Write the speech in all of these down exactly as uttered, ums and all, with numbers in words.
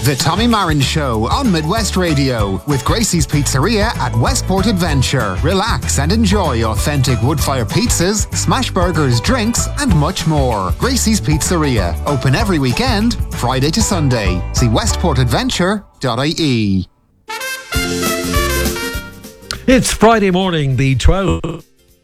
The Tommy Marin Show on Midwest Radio with Gracie's Pizzeria at Westport Adventure. Relax and enjoy authentic wood-fire pizzas, smash burgers, drinks, and much more. Gracie's Pizzeria, open every weekend, Friday to Sunday. See westport adventure dot I E. It's Friday morning, the twelfth.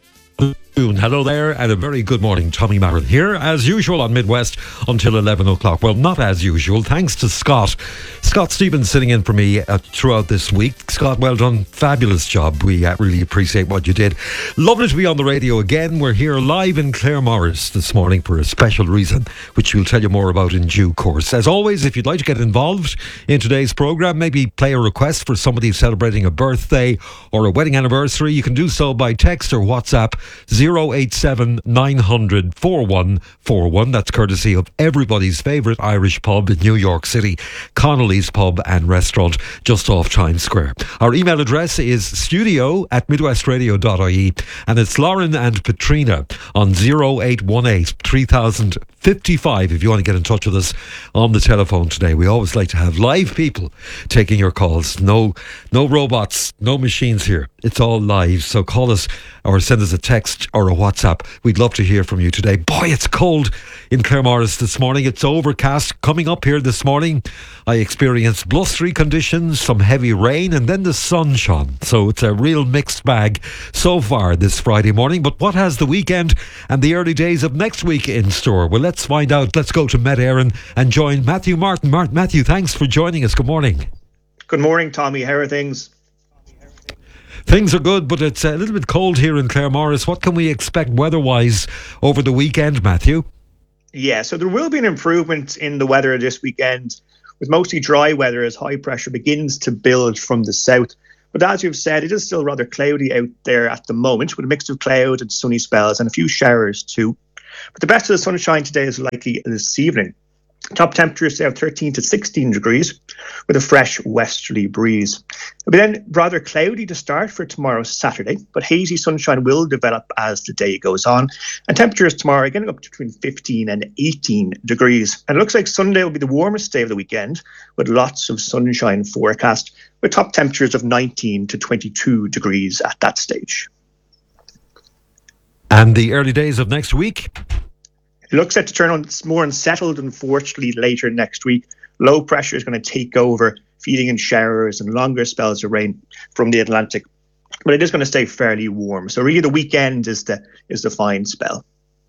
Hello there and a very good morning. Tommy Marin here as usual on Midwest until eleven o'clock. Well, not as usual, thanks to Scott Scott Stevens sitting in for me uh, throughout this week. Scott, well done, fabulous job. We uh, really appreciate what you did. Lovely to be on the radio again. We're here live in Claremorris this morning for a special reason, which we'll tell you more about in due course. As always, if you'd like to get involved in today's programme, maybe play a request for somebody celebrating a birthday or a wedding anniversary, you can do so by text or WhatsApp zero eight seven nine hundred four one four one. That's courtesy of everybody's favourite Irish pub in New York City, Connolly's Pub and Restaurant, just off Times Square. Our email address is studio at midwestradio dot I E, and it's Lauren and Katrina on zero eight one eight three thousand fifty-five if you want to get in touch with us on the telephone today. We always like to have live people taking your calls. No, no robots, no machines here. It's all live. So call us or send us a text or a WhatsApp. We'd love to hear from you today. Boy, it's cold in Claremorris this morning. It's overcast. Coming up here this morning, I experienced blustery conditions, some heavy rain, and then the sun shone. So it's a real mixed bag so far this Friday morning. But what has the weekend and the early days of next week in store? Well, let's find out. Let's go to Met Éireann and join Matthew Martin. Mart- Matthew, thanks for joining us. Good morning. Good morning, Tommy. How are things? Things are good, but it's a little bit cold here in Claremorris. What can we expect weather-wise over the weekend, Matthew? Yeah, so there will be an improvement in the weather this weekend, with mostly dry weather as high pressure begins to build from the south. But as you've said, it is still rather cloudy out there at the moment, with a mix of cloud and sunny spells and a few showers too. But the best of the sunshine today is likely this evening. Top temperatures today of thirteen to sixteen degrees with a fresh westerly breeze. It'll be then rather cloudy to start for tomorrow, Saturday, but hazy sunshine will develop as the day goes on. And temperatures tomorrow are getting up to between fifteen and eighteen degrees. And it looks like Sunday will be the warmest day of the weekend with lots of sunshine forecast, with top temperatures of nineteen to twenty-two degrees at that stage. And the early days of next week? It looks set to turn on more unsettled, unfortunately, later next week. Low pressure is going to take over, feeding in showers and longer spells of rain from the Atlantic. But it is going to stay fairly warm. So really the weekend is the is the fine spell.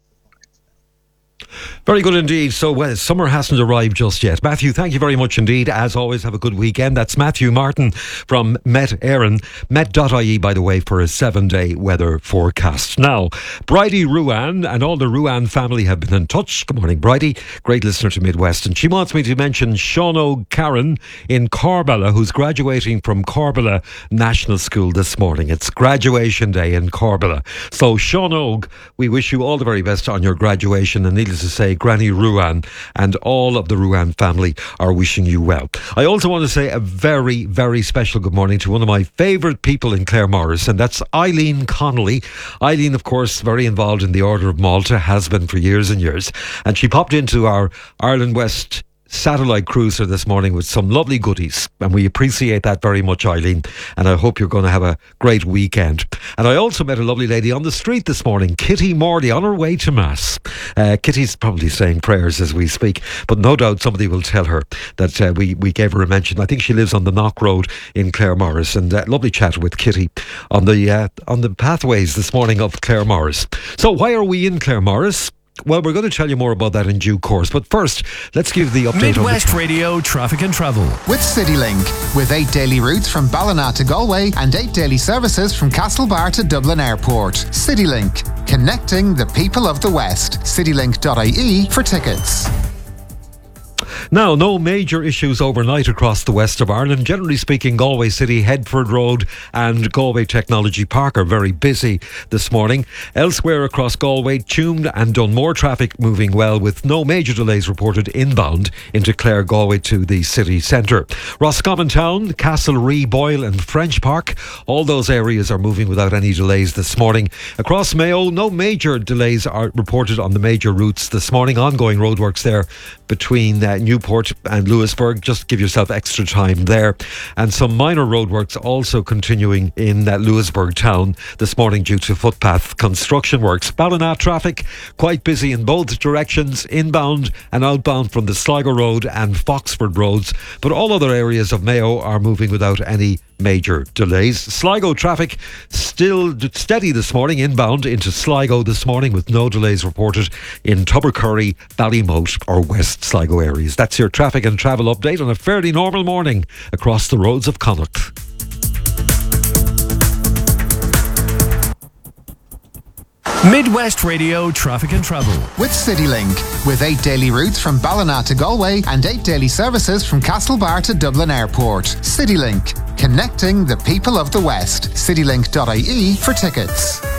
Very good indeed. So well, summer hasn't arrived just yet. Matthew, thank you very much indeed. As always, have a good weekend. That's Matthew Martin from Met Éireann. Met dot I E, by the way, for a seven-day weather forecast. Now, Bridie Ruan and all the Ruan family have been in touch. Good morning, Bridie. Great listener to Midwest. And she wants me to mention Sean O'Carron in Corbella, who's graduating from Corbella National School this morning. It's graduation day in Corbella. So, Sean Og, we wish you all the very best on your graduation, and needless to say, Granny Ruan and all of the Ruan family are wishing you well. I also want to say a very, very special good morning to one of my favourite people in Claremorris, and that's Eileen Connolly. Eileen, of course, very involved in the Order of Malta, has been for years and years, and she popped into our Ireland West satellite cruiser this morning with some lovely goodies, and we appreciate that very much, Eileen, and I hope you're going to have a great weekend. And I also met a lovely lady on the street this morning, Kitty Morley, on her way to Mass. uh, Kitty's probably saying prayers as we speak, but no doubt somebody will tell her that uh, we, we gave her a mention. I think she lives on the Knock Road in Claremorris, and uh, lovely chat with Kitty on the uh, on the pathways this morning of Claremorris. So why are we in Claremorris? Well, we're going to tell you more about that in due course. But first, let's give the update. Midwest on the Radio Traffic and Travel. With CityLink. With eight daily routes from Ballina to Galway and eight daily services from Castlebar to Dublin Airport. CityLink. Connecting the people of the West. citylink dot I E for tickets. Now, no major issues overnight across the west of Ireland. Generally speaking, Galway City, Headford Road and Galway Technology Park are very busy this morning. Elsewhere across Galway, Tuam and Dunmore traffic moving well, with no major delays reported inbound into Clare, Galway to the city centre. Roscommon Town, Castlerea, Boyle and French Park, all those areas are moving without any delays this morning. Across Mayo, no major delays are reported on the major routes this morning. Ongoing roadworks there between uh, Newport Newport and Lewisburg. Just give yourself extra time there. And some minor roadworks also continuing in uh, Lewisburg town this morning due to footpath construction works. Ballina traffic quite busy in both directions, inbound and outbound from the Sligo Road and Foxford roads, but all other areas of Mayo are moving without any major delays. Sligo traffic still steady this morning inbound into Sligo this morning, with no delays reported in Tubbercurry, Ballymote or West Sligo areas. That's your traffic and travel update on a fairly normal morning across the roads of Connacht. Midwest Radio Traffic and Travel with CityLink. With eight daily routes from Ballina to Galway and eight daily services from Castlebar to Dublin Airport. CityLink, connecting the people of the West. citylink dot I E for tickets.